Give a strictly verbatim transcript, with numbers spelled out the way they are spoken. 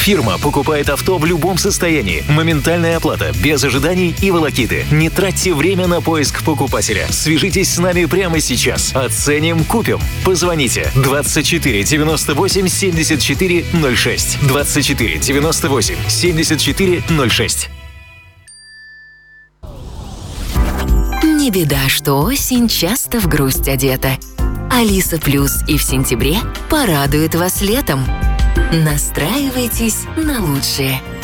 Фирма покупает авто в любом состоянии. Моментальная оплата, без ожиданий и волокиты. Не тратьте время на поиск покупателя. Свяжитесь с нами прямо сейчас. Оценим, купим. Позвоните двадцать четыре девяносто восемь семьдесят четыре ноль шесть. двадцать четыре девяносто восемь семьдесят четыре ноль шесть. Не беда, что осень часто в грусть одета. Алиса Плюс и в сентябре порадует вас летом. Настраивайтесь на лучшее.